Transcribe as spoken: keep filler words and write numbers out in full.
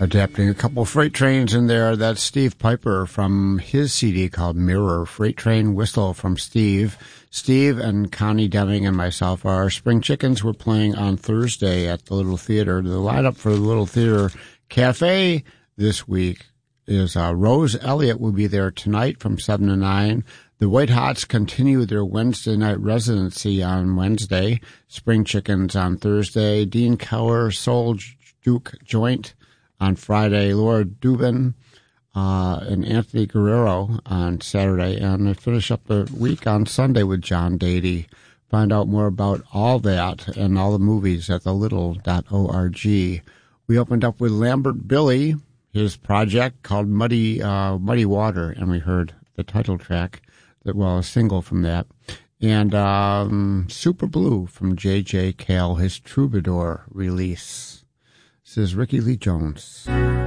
Adapting a couple freight trains in there. That's Steve Piper from his C D called Mirror, Freight Train Whistle from Steve. Steve and Connie Deming and myself are Spring Chickens. We're playing on Thursday at the Little Theater. The lineup for the Little Theater Cafe this week is uh, Rose Elliott will be there tonight from seven to nine. The White Hots continue their Wednesday night residency on Wednesday. Spring Chickens on Thursday. Dean Cower, Soul Duke Joint on Friday, Laura Dubin uh, and Anthony Guerrero on Saturday, and they finish up the week on Sunday with John Dady. Find out more about all that and all the movies at the little dot org. We opened up with Lambert Billy, his project called Muddy uh, Muddy Water, and we heard the title track, that well, a single from that, and um, Super Blue from J J Cale, his Troubadour release. This is Ricky Lee Jones.